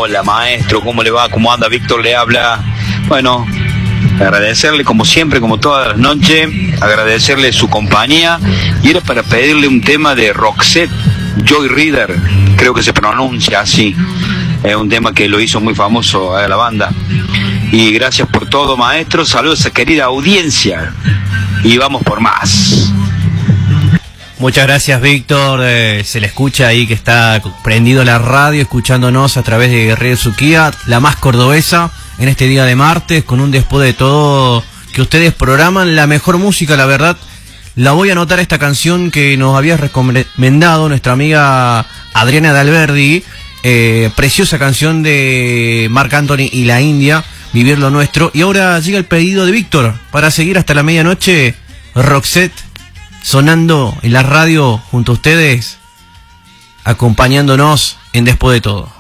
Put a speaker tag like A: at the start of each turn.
A: Hola maestro, ¿cómo le va? ¿Cómo anda? Víctor le habla. Bueno, agradecerle como siempre, como todas las noches, agradecerle su compañía, y era para pedirle un tema de Roxette Joy Reader, creo que se pronuncia así, es un tema que lo hizo muy famoso a la banda. Y gracias por todo maestro, saludos a esa querida audiencia y vamos por más.
B: Muchas gracias Víctor, se le escucha ahí que está prendido la radio, escuchándonos a través de Radio Suquía, la más cordobesa, en este día de martes, con un después de todo que ustedes programan la mejor música, la verdad. La voy a anotar, esta canción que nos había recomendado nuestra amiga Adriana Dalverdi, preciosa canción de Marc Anthony y la India, Vivir lo Nuestro. Y ahora llega el pedido de Víctor para seguir hasta la medianoche, Roxette sonando en la radio junto a ustedes, acompañándonos en Después de Todo.